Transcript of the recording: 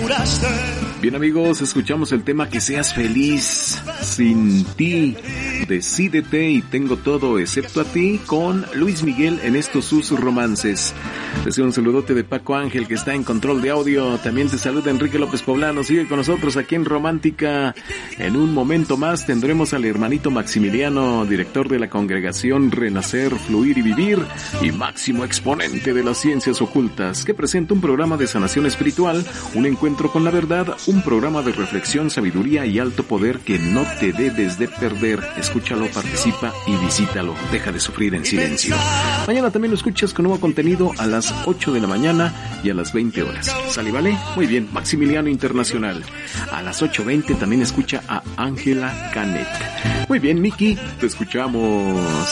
Bien amigos, escuchamos el tema Que seas feliz sin ti. Decídete y tengo todo excepto a ti con Luis Miguel en estos sus romances. Deseo un saludote de Paco Ángel que está en control de audio. También te saluda Enrique López Poblano. Sigue con nosotros aquí en Romántica. En un momento más tendremos al hermanito Maximiliano, director de la congregación Renacer, Fluir y Vivir y máximo exponente de las ciencias ocultas, que presenta un programa de sanación espiritual, un encuentro con la verdad, un programa de reflexión, sabiduría y alto poder que no te debes de perder. Escúchalo, participa y visítalo. Deja de sufrir en silencio. Mañana también lo escuchas con nuevo contenido a las 8 de la mañana y a las 20 horas. ¿Sale, vale? Muy bien, Maximiliano Internacional. A las 8:20 también escucha a Ángela Canet. Muy bien, Miki, te escuchamos.